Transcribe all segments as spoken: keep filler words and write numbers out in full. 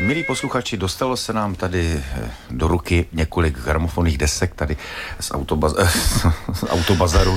Milí posluchači, dostalo se nám tady do ruky několik gramofonních desek tady z, autobaz, z autobazaru.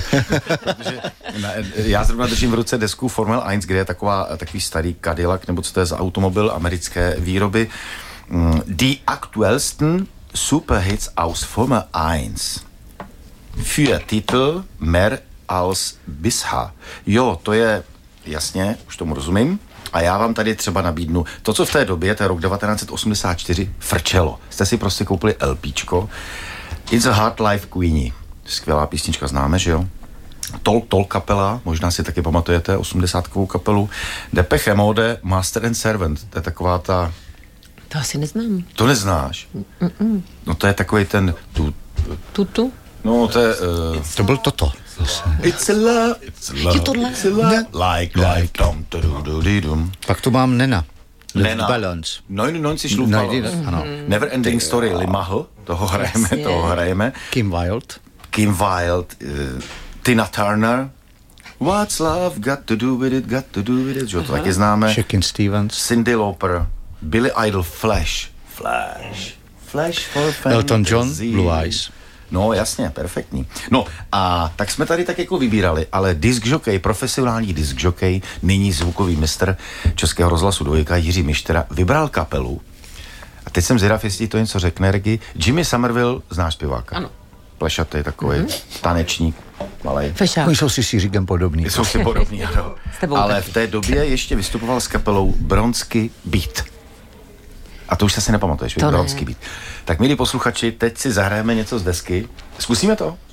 Já zrovna držím v ruce desku Formel jedna, kde je taková, takový starý Cadillac, nebo co to je za automobil americké výroby. Die aktuellsten Superhits aus Formel jedna. Für Titel mehr als bisher. Jo, to je, jasně, už tomu rozumím. A já vám tady třeba nabídnu to, co v té době, to je rok devatenáct osmdesát čtyři, frčelo. Jste si prostě koupili LPčko. It's a Hard Life Queenie. Skvělá písnička, známe, že jo? Tol, Tol kapela, možná si taky pamatujete, osmdesátkovou kapelu. Depeche Mode, Master and Servant. To je taková ta... To asi neznám. To neznáš? Mm-mm. No to je takový ten... Tu... Tutu? No to je... Uh... To byl toto. It's a love, it's a love, it's a love, like life, dum, dum, dum, dum. Pak tu mám Nena. Nena. Balance. deväťdesiatdeväť šluf balance. Ano. Never Ending Story, Limahl, toho hrajeme, Jasně. toho hrajeme. Kim Wilde. Kim Wilde, uh, Tina Turner. What's love got to do with it, got to do with it, že to taky známe. Shakin' Stevens. Cyndi Lauper, Billy Idol, Flash. Flash. Flash for fantasy. Elton John, Blue Eyes. No jasně, perfektní. No a tak jsme tady tak jako vybírali, ale disk jockey, profesionální disk jockey, nyní zvukový mistr Českého rozhlasu dvojka Jiří Mištera, vybral kapelu. A teď jsem zvědav, jestli to něco řekne, Regi. Jimmy Somerville, znáš zpěváka? Ano. Plešatý takový, mm-hmm. tanečník, malej. Fešák. Oni jsou si s Jiříkem podobní. Jsou si podobní, ano. Ale v té době ještě vystupoval s kapelou Bronsky Beat. A to už se si nepamatuješ, Bronsky Beat. Tak milí posluchači, teď si zahrajeme něco z desky. Zkusíme to?